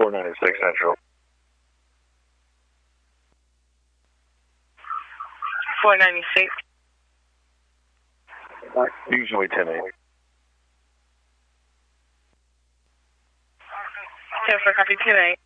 496 Central. 496. Usually 10-8. 10 for copy 10-8.